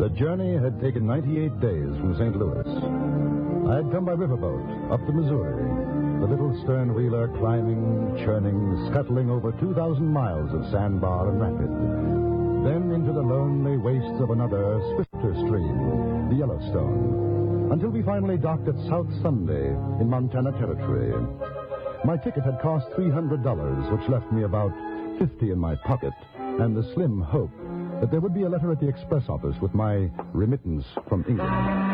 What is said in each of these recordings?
The journey had taken 98 days from St. Louis. I had come by riverboat up the Missouri, the little stern wheeler climbing, churning, scuttling over 2,000 miles of sandbar and rapid. Then into the lonely wastes of another, swifter stream, the Yellowstone, until we finally docked at South Sunday in Montana Territory. My ticket had cost $300, which left me about $50 in my pocket, and the slim hope that there would be a letter at the express office with my remittance from England.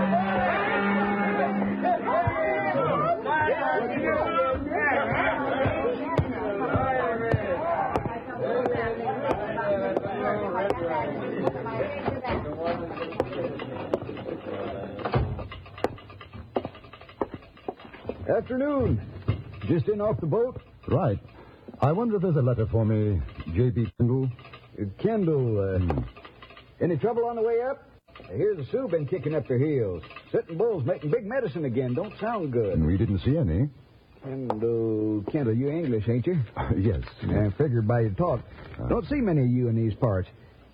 Afternoon. Just in off the boat? Right. I wonder if there's a letter for me, J.B. Kendall. Kendall, any trouble on the way up? I hear the Sioux been kicking up their heels. Sitting bulls making big medicine again. Don't sound good. We didn't see any. And, Kendall, you English, ain't you? Yes. I figured by your talk. Don't see many of you in these parts.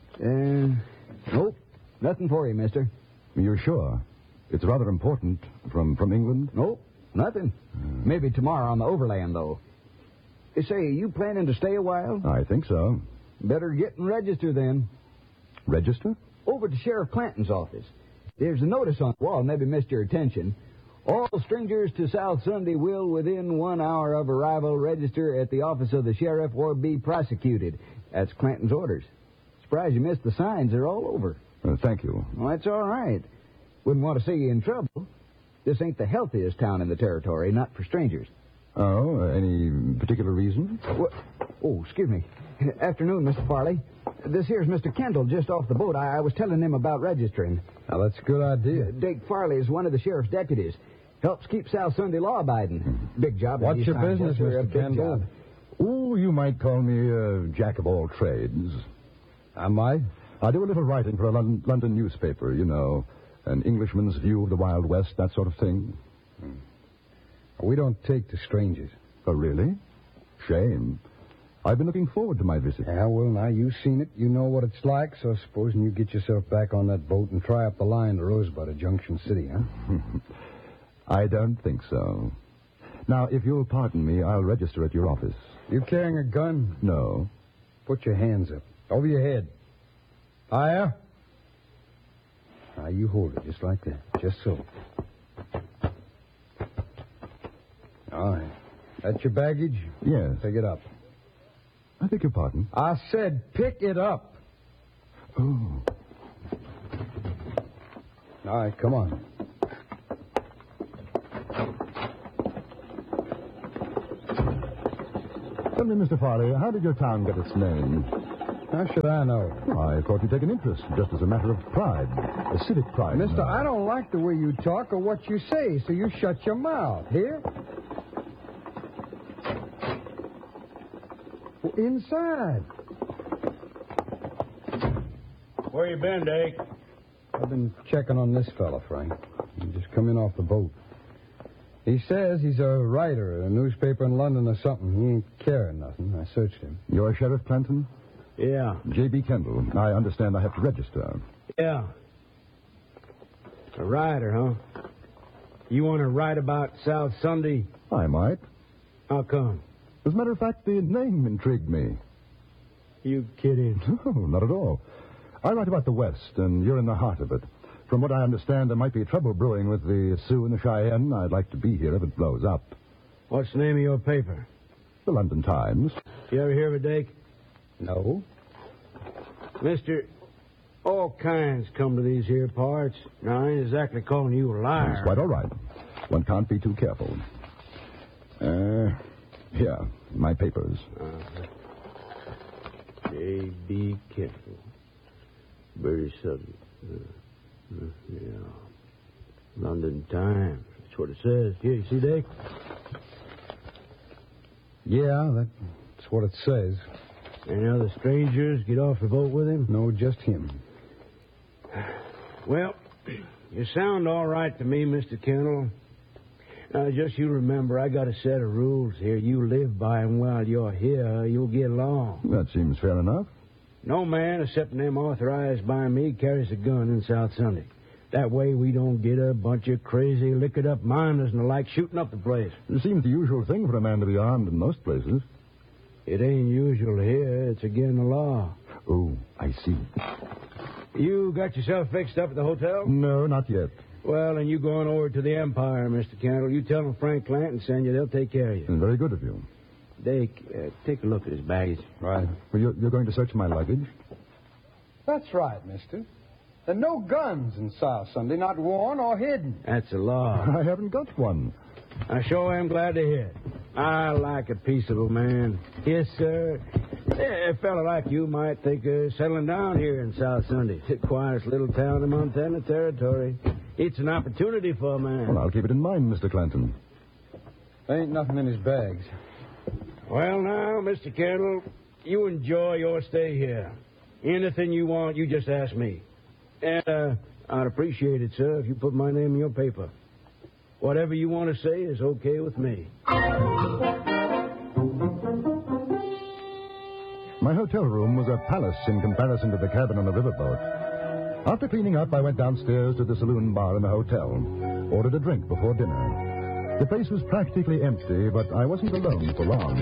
Nope. Nothing for you, mister. You're sure? It's rather important. From England? Nope. Nothing. Maybe tomorrow on the overland, though. Say, you planning to stay a while? I think so. Better get and register then. Register? Over to Sheriff Clanton's office. There's a notice on the wall, maybe missed your attention. All strangers to South Sunday will, within 1 hour of arrival, register at the office of the sheriff or be prosecuted. That's Clanton's orders. Surprised you missed the signs. They're all over. Thank you. Well, that's all right. Wouldn't want to see you in trouble. This ain't the healthiest town in the territory, not for strangers. Oh, any particular reason? Oh, excuse me. Afternoon, Mr. Farley. This here's Mr. Kendall just off the boat. I was telling him about registering. Now, that's a good idea. Dake Farley is one of the sheriff's deputies. Helps keep South Sunday law-abiding. Big job. What's your business, Mr. Kendall? Oh, you might call me a jack of all trades. Am I? I do a little writing for a London newspaper, you know. An Englishman's view of the Wild West, that sort of thing. We don't take to strangers. Oh, really? Shame. I've been looking forward to my visit. Yeah, well, now, you've seen it. You know what it's like, so supposing you get yourself back on that boat and try up the line to Rosebud at Junction City, huh? I don't think so. Now, if you'll pardon me, I'll register at your office. You carrying a gun? No. Put your hands up. Over your head. Higher. Now, you hold it just like that. Just so. All right. That's your baggage? Yes. Pick it up. I beg your pardon? I said pick it up. Oh. All right, come on. Tell me, Mr. Farley, how did your town get its name? How should I know? I thought you'd take an interest, just as a matter of pride. A civic pride. Mister, I don't like the way you talk or what you say, so you shut your mouth. Here? Inside. Where you been, Dake? I've been checking on this fella, Frank. He just come in off the boat. He says he's a writer at a newspaper in London or something. He ain't carrying nothing. I searched him. You're Sheriff Clanton? Yeah. J.B. Kendall. I understand I have to register. Yeah. A writer, huh? You want to write about South Sunday? I might. How come? As a matter of fact, the name intrigued me. You kidding? No, not at all. I write about the West, and you're in the heart of it. From what I understand, there might be trouble brewing with the Sioux and the Cheyenne. I'd like to be here if it blows up. What's the name of your paper? The London Times. You ever hear of it, Dake? No. Mister, all kinds come to these here parts. Now, I ain't exactly calling you a liar. That's quite all right. One can't be too careful. Here, my papers. J.B. Kendall. Very sudden. Yeah. London Times. That's what it says. Here, you see, Dake? Yeah, that's what it says. Any other strangers get off the boat with him? No, just him. Well, you sound all right to me, Mr. Kendall. Now, just you remember, I got a set of rules here. You live by them while you're here. You'll get along. That seems fair enough. No man except them authorized by me carries a gun in South Sunday. That way we don't get a bunch of crazy, liquored-up miners and the like shooting up the place. It seems the usual thing for a man to be armed in most places. It ain't usual here. It's against the law. Oh, I see. You got yourself fixed up at the hotel? No, not yet. Well, then you go on over to the Empire, Mr. Kendall. You tell them Frank Clanton send you. They'll take care of you. Very good of you. Dake, take a look at his baggage. Right. Well, you're going to search my luggage? That's right, mister. There are no guns in South Sunday, not worn or hidden. That's the law. I haven't got one. I sure am glad to hear it. I like a peaceable man. Yes, sir. A fella like you might think of settling down here in South Sunday. It's the quietest little town in Montana Territory. It's an opportunity for a man. Well, I'll keep it in mind, Mr. Clanton. There ain't nothing in his bags. Well, now, Mr. Kendall, you enjoy your stay here. Anything you want, you just ask me. And I'd appreciate it, sir, if you put my name in your paper. Whatever you want to say is okay with me. My hotel room was a palace in comparison to the cabin on the riverboat. After cleaning up, I went downstairs to the saloon bar in the hotel, ordered a drink before dinner. The place was practically empty, but I wasn't alone for long.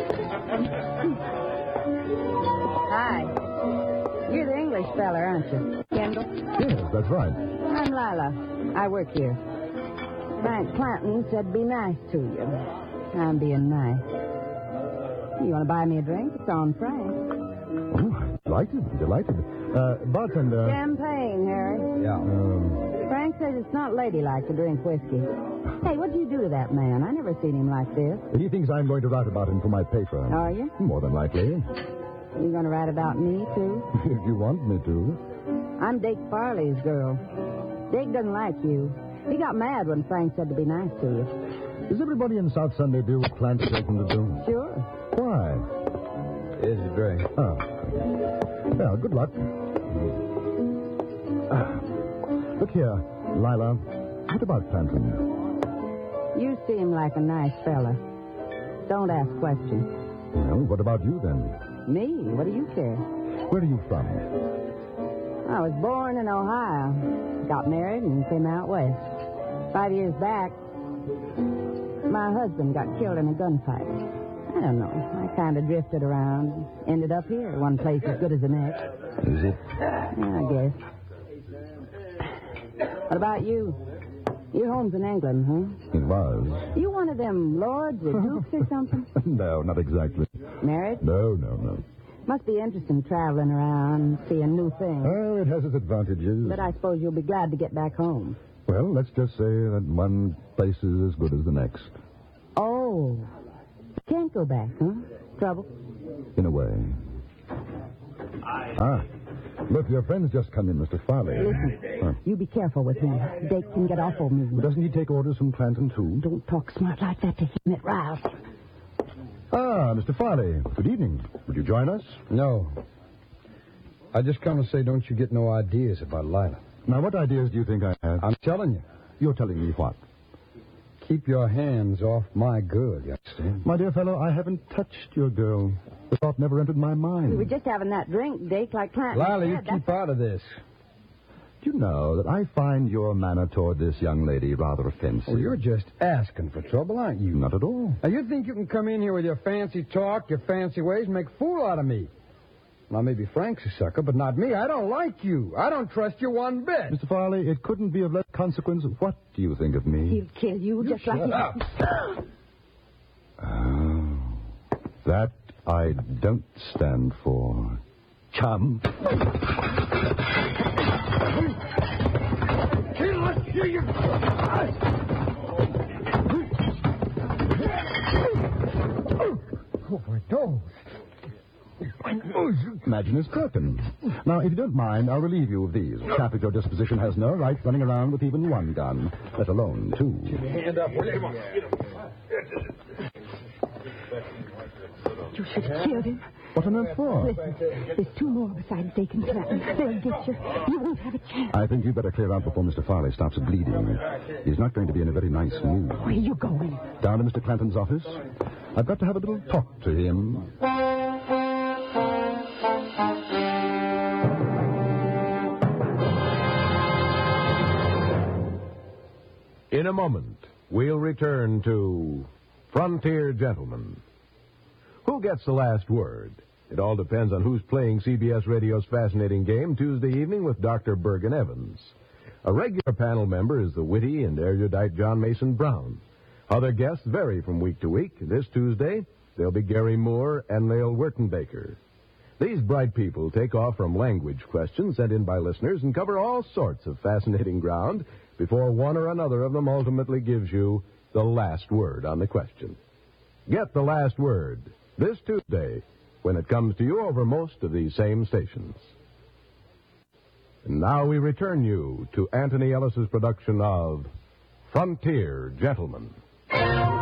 Hi. You're the English fella, aren't you? Kendall? Yes, that's right. I'm Lila. I work here. Frank Clanton said be nice to you. I'm being nice. You want to buy me a drink? It's on Frank. Oh, delighted. Bartender. Champagne, Harry. Yeah. Frank says it's not ladylike to drink whiskey. Hey, what did you do to that man? I never seen him like this. He thinks I'm going to write about him for my paper. Are you? More than likely. You going to write about me, too? If you want me to. I'm Dake Farley's girl. Dake doesn't like you. He got mad when Frank said to be nice to you. Does everybody in South Sunday do what Clanton tells them to do? Sure. Why? Here's a drink. Oh. Well, good luck. Look here, Lila. What about Clanton? You seem like a nice fella. Don't ask questions. Well, what about you then? Me? What do you care? Where are you from? I was born in Ohio. Got married and came out west. 5 years back, my husband got killed in a gunfight. I don't know. I kind of drifted around. Ended up here. One place as good as the next. Is it? Yeah, I guess. What about you? Your home's in England, huh? It was. You one of them lords or dukes or something? No, not exactly. Married? No. Must be interesting traveling around, seeing new things. Oh, it has its advantages. But I suppose you'll be glad to get back home. Well, let's just say that one place is as good as the next. Oh. Can't go back, huh? Trouble? In a way. Look, your friend's just come in, Mr. Farley. Listen, you be careful with him. Dake can get awful mean. Doesn't he take orders from Clanton, too? Don't talk smart like that to him. It riles him. Mr. Farley. Good evening. Would you join us? No. I just come to say don't you get no ideas about Lila. Now, what ideas do you think I have? I'm telling you. You're telling me what? Keep your hands off my girl, you understand? My dear fellow, I haven't touched your girl. The thought never entered my mind. We were just having that drink, Dake, like Clanton. Lila, you said. keep out of this. Do you know that I find your manner toward this young lady rather offensive? Well, you're just asking for trouble, aren't you? Not at all. Now, you think you can come in here with your fancy talk, your fancy ways, and make a fool out of me? Now, maybe Frank's a sucker, but not me. I don't like you. I don't trust you one bit. Mr. Farley, it couldn't be of less consequence. What do you think of me? He'll kill you, just like shut up. Oh, that I don't stand for. Chum. Oh, my toes. Imagine it's broken. Now, if you don't mind, I'll relieve you of these. Chap at your disposition has no right running around with even one gun, let alone two. Hand up, will you? You should have killed him. What on earth for? Listen, there's two more besides Dake and Clanton. They'll get you. You won't have a chance. I think you'd better clear out before Mr. Farley stops bleeding. He's not going to be in a very nice mood. Where are you going? Down to Mr. Clanton's office. I've got to have a little talk to him. In a moment, we'll return to Frontier Gentlemen. Who gets the last word? It all depends on who's playing CBS Radio's fascinating game Tuesday evening with Dr. Bergen Evans. A regular panel member is the witty and erudite John Mason Brown. Other guests vary from week to week. This Tuesday, they'll be Gary Moore and Lael Wertenbaker. These bright people take off from language questions sent in by listeners and cover all sorts of fascinating ground before one or another of them ultimately gives you the last word on the question. Get the last word this Tuesday when it comes to you over most of these same stations. And now we return you to Anthony Ellis's production of Frontier Gentlemen.